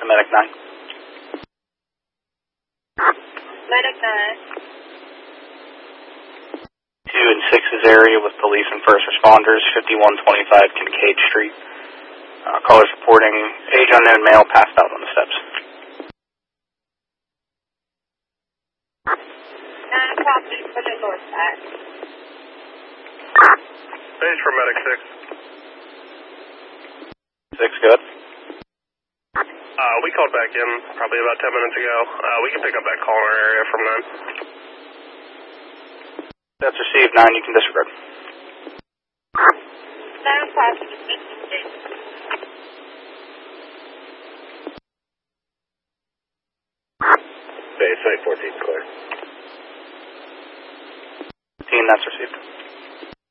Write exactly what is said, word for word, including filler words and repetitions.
to Medic nine. Medic nine. two and six's area with police and first responders, fifty-one twenty-five Kincaid Street. Uh, callers reporting age unknown male passed out on the steps. nine copy for the north side. Page for Medic six. six, good. Uh, we called back in probably about ten minutes ago. Uh, we can pick up that call in our area from nine. That's received, nine, you can disregard. nine copy to fifty-six. Base site fourteen, clear. fourteen, that's received.